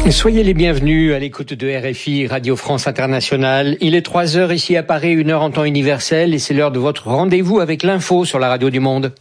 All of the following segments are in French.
Soyez les bienvenus à l'écoute de RFI, Radio France Internationale. Il est 3h ici à Paris, 1h en temps universel, et c'est l'heure de votre rendez-vous avec l'info sur la radio du monde.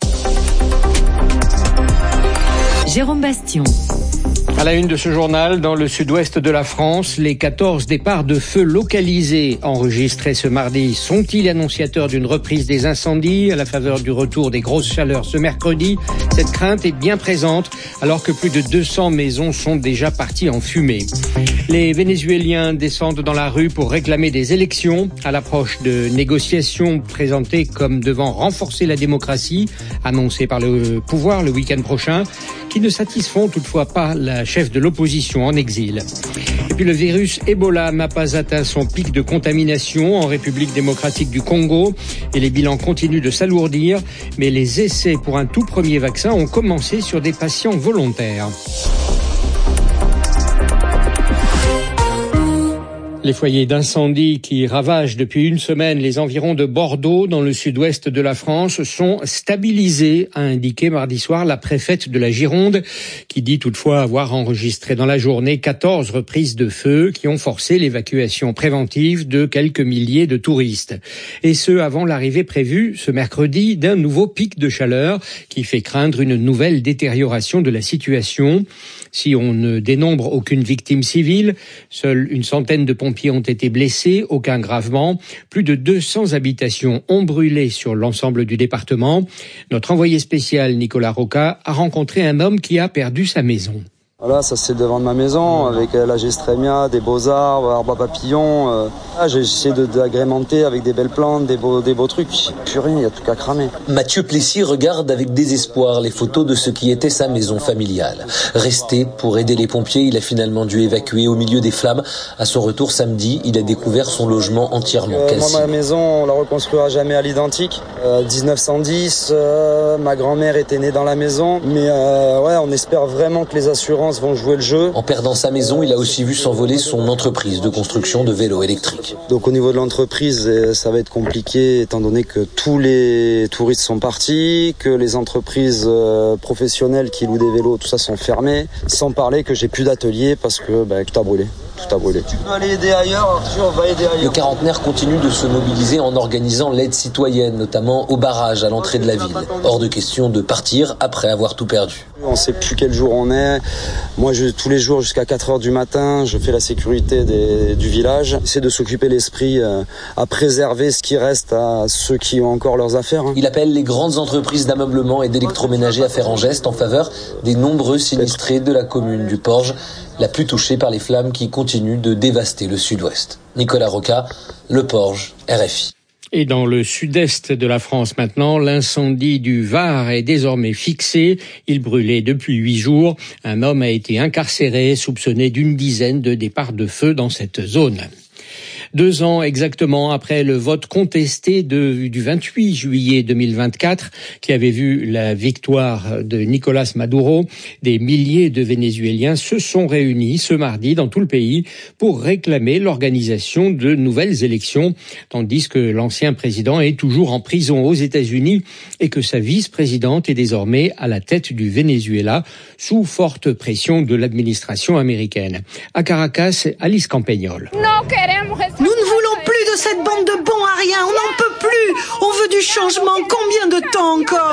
Jérôme Bastion. À la une de ce journal, dans le sud-ouest de la France, les 14 départs de feu localisés enregistrés ce mardi sont-ils annonciateurs d'une reprise des incendies à la faveur du retour des grosses chaleurs ce mercredi? Cette crainte est bien présente alors que plus de 200 maisons sont déjà parties en fumée. Les Vénézuéliens descendent dans la rue pour réclamer des élections à l'approche de négociations présentées comme devant renforcer la démocratie, annoncées par le pouvoir le week-end prochain, qui ne satisfont toutefois pas la chef de l'opposition en exil. Et puis le virus Ebola n'a pas atteint son pic de contamination en République démocratique du Congo et les bilans continuent de s'alourdir, mais les essais pour un tout premier vaccin ont commencé sur des patients volontaires. Les foyers d'incendie qui ravagent depuis une semaine les environs de Bordeaux, dans le sud-ouest de la France, sont stabilisés, a indiqué mardi soir la préfète de la Gironde, qui dit toutefois avoir enregistré dans la journée 14 reprises de feu qui ont forcé l'évacuation préventive de quelques milliers de touristes. Et ce, avant l'arrivée prévue ce mercredi d'un nouveau pic de chaleur qui fait craindre une nouvelle détérioration de la situation. Si on ne dénombre aucune victime civile, seule une centaine de pompiers ont été blessés, aucun gravement. Plus de 200 habitations ont brûlé sur l'ensemble du département. Notre envoyé spécial Nicolas Roca a rencontré un homme qui a perdu sa maison. Voilà, ça c'est devant de ma maison, avec la gestrémia, des beaux arbres, arbres à papillons. J'ai essayé d'agrémenter avec des belles plantes, des beaux trucs. Plus rien, il y a tout qu'à cramer. Mathieu Plessis regarde avec désespoir les photos de ce qui était sa maison familiale. Resté pour aider les pompiers, il a finalement dû évacuer au milieu des flammes. À son retour samedi, il a découvert son logement entièrement calciné. Moi, ma maison, on la reconstruira jamais à l'identique. 1910, ma grand-mère était née dans la maison. Mais on espère vraiment que les assurances vont jouer le jeu. En perdant sa maison, il a aussi vu s'envoler son entreprise de construction de vélos électriques. Donc au niveau de l'entreprise, ça va être compliqué étant donné que tous les touristes sont partis, que les entreprises professionnelles qui louent des vélos, tout ça sont fermées. Sans parler que j'ai plus d'atelier parce que tout a brûlé. Tout a brûlé. Tu peux aller aider ailleurs, Arthur, va aider ailleurs. Le quarantenaire continue de se mobiliser en organisant l'aide citoyenne, notamment au barrage à l'entrée de la ville. Hors de question de partir après avoir tout perdu. On ne sait plus quel jour on est. Moi, tous les jours jusqu'à 4h du matin, je fais la sécurité du village. J'essaie de s'occuper l'esprit à préserver ce qui reste à ceux qui ont encore leurs affaires. Il appelle les grandes entreprises d'ameublement et d'électroménager à faire un geste en faveur des nombreux sinistrés de la commune du Porge, la plus touchée par les flammes qui continuent de dévaster le sud-ouest. Nicolas Roca, Le Porge, RFI. Et dans le sud-est de la France maintenant, l'incendie du Var est désormais fixé. Il brûlait depuis 8 jours. Un homme a été incarcéré, soupçonné d'une dizaine de départs de feu dans cette zone. 2 ans exactement après le vote contesté du 28 juillet 2024, qui avait vu la victoire de Nicolás Maduro, des milliers de Vénézuéliens se sont réunis ce mardi dans tout le pays pour réclamer l'organisation de nouvelles élections, tandis que l'ancien président est toujours en prison aux États-Unis et que sa vice-présidente est désormais à la tête du Venezuela, sous forte pression de l'administration américaine. À Caracas, Alice Campagnol. Nous ne voulons plus de cette bande de bons à rien, on n'en peut plus, on veut du changement, combien de temps encore ?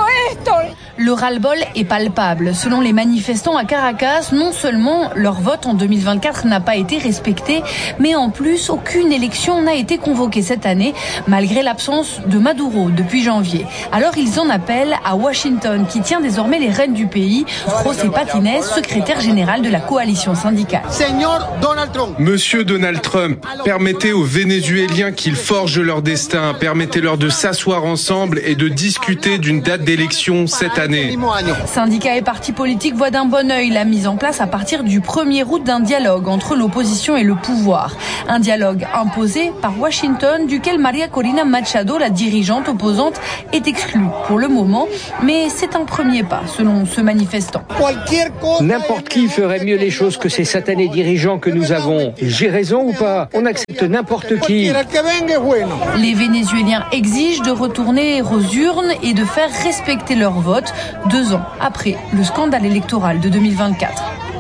Le ras-le-bol est palpable. Selon les manifestants à Caracas, non seulement leur vote en 2024 n'a pas été respecté, mais en plus, aucune élection n'a été convoquée cette année, malgré l'absence de Maduro depuis janvier. Alors ils en appellent à Washington, qui tient désormais les rênes du pays. José Patines, secrétaire général de la coalition syndicale. Monsieur Donald Trump, permettez aux Vénézuéliens qu'ils forgent leur destin, permettez-leur de s'asseoir ensemble et de discuter d'une date d'élection cette année. Syndicats et partis politiques voient d'un bon œil la mise en place à partir du 1er août d'un dialogue entre l'opposition et le pouvoir. Un dialogue imposé par Washington, duquel Maria Corina Machado, la dirigeante opposante, est exclue pour le moment. Mais c'est un premier pas, selon ce manifestant. N'importe qui ferait mieux les choses que ces satanés dirigeants que nous avons. J'ai raison ou pas ? On accepte n'importe qui. Les Vénézuéliens exigent de retourner aux urnes et de faire respecter leur vote 2 ans après le scandale électoral de 2024.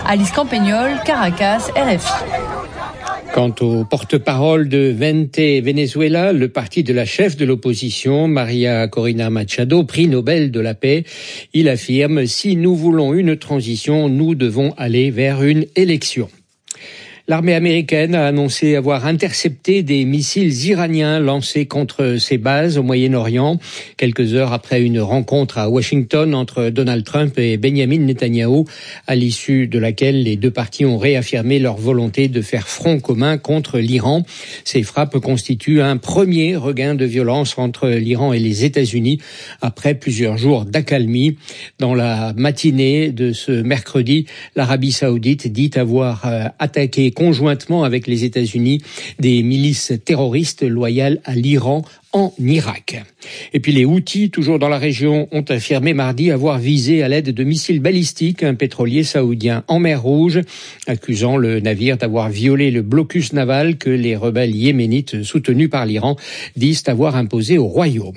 Alice Campagnol, Caracas, RFI. Quant au porte-parole de Vente Venezuela, le parti de la chef de l'opposition, Maria Corina Machado, prix Nobel de la paix, il affirme « Si nous voulons une transition, nous devons aller vers une élection ». L'armée américaine a annoncé avoir intercepté des missiles iraniens lancés contre ses bases au Moyen-Orient, quelques heures après une rencontre à Washington entre Donald Trump et Benjamin Netanyahou, à l'issue de laquelle les deux parties ont réaffirmé leur volonté de faire front commun contre l'Iran. Ces frappes constituent un premier regain de violence entre l'Iran et les États-Unis après plusieurs jours d'accalmie. Dans la matinée de ce mercredi, l'Arabie saoudite dit avoir attaqué conjointement avec les États-Unis des milices terroristes loyales à l'Iran en Irak. Et puis les Houthis, toujours dans la région, ont affirmé mardi avoir visé à l'aide de missiles balistiques un pétrolier saoudien en mer Rouge, accusant le navire d'avoir violé le blocus naval que les rebelles yéménites soutenus par l'Iran disent avoir imposé au royaume.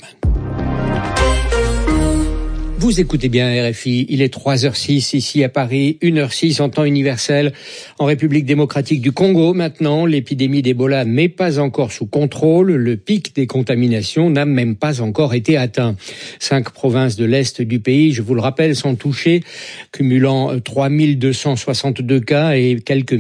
Vous écoutez bien RFI, il est 3h06 ici à Paris, 1h06 en temps universel. En République démocratique du Congo, maintenant, l'épidémie d'Ebola n'est pas encore sous contrôle. Le pic des contaminations n'a même pas encore été atteint. 5 provinces de l'Est du pays, je vous le rappelle, sont touchées, cumulant 3262 cas et quelques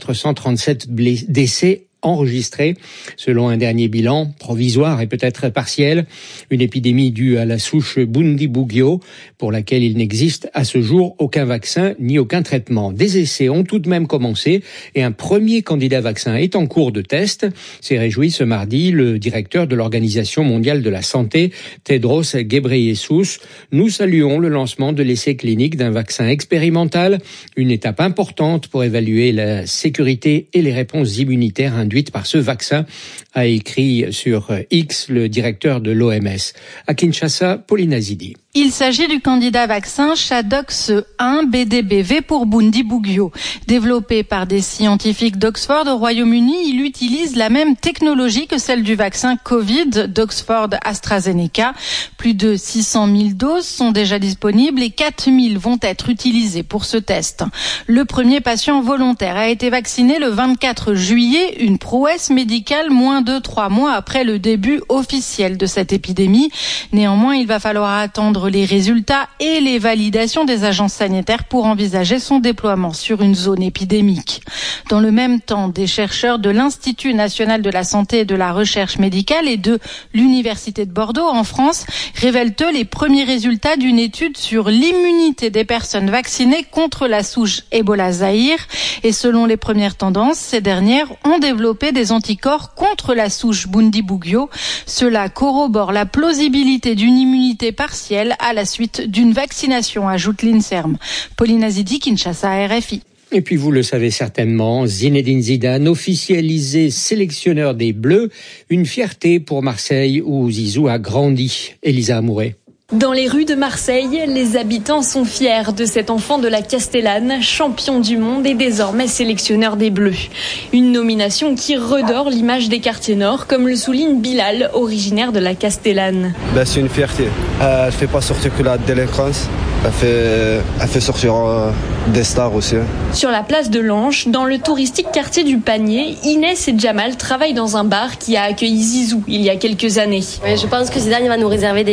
1437 décès enregistrés, selon un dernier bilan provisoire et peut-être partiel, une épidémie due à la souche Bundibugyo, pour laquelle il n'existe à ce jour aucun vaccin ni aucun traitement. Des essais ont tout de même commencé et un premier candidat vaccin est en cours de test. S'est réjoui ce mardi le directeur de l'Organisation mondiale de la santé, Tedros Ghebreyesus. Nous saluons le lancement de l'essai clinique d'un vaccin expérimental, une étape importante pour évaluer la sécurité et les réponses immunitaires induites par ce vaccin, a écrit sur X le directeur de l'OMS. À Kinshasa, Pauline Azidi. Il s'agit du candidat vaccin Shadox 1 BDBV pour Bundibugyo. Développé par des scientifiques d'Oxford au Royaume-Uni, il utilise la même technologie que celle du vaccin Covid d'Oxford AstraZeneca. Plus de 600 000 doses sont déjà disponibles et 4 000 vont être utilisées pour ce test. Le premier patient volontaire a été vacciné le 24 juillet, une prouesse médicale moins de 3 mois après le début officiel de cette épidémie. Néanmoins, il va falloir attendre les résultats et les validations des agences sanitaires pour envisager son déploiement sur une zone épidémique. Dans le même temps, des chercheurs de l'Institut national de la santé et de la recherche médicale et de l'Université de Bordeaux en France révèlent les premiers résultats d'une étude sur l'immunité des personnes vaccinées contre la souche Ebola Zaïre. Et selon les premières tendances, ces dernières ont développé des anticorps contre la souche Bundibugyo. Cela corrobore la plausibilité d'une immunité partielle à la suite d'une vaccination, ajoute l'INSERM. Pauline Azidi, Kinshasa, RFI. Et puis vous le savez certainement, Zinedine Zidane, officialisé sélectionneur des Bleus, une fierté pour Marseille où Zizou a grandi. Elisa Amouret. Dans les rues de Marseille, les habitants sont fiers de cet enfant de la Castellane, champion du monde et désormais sélectionneur des Bleus. Une nomination qui redore l'image des quartiers nord, comme le souligne Bilal, originaire de la Castellane. C'est une fierté. Elle ne fait pas sortir que la délinquance, elle fait sortir des stars aussi. Sur la place de l'Anche, dans le touristique quartier du Panier, Inès et Jamal travaillent dans un bar qui a accueilli Zizou il y a quelques années. Je pense que Zidane va nous réserver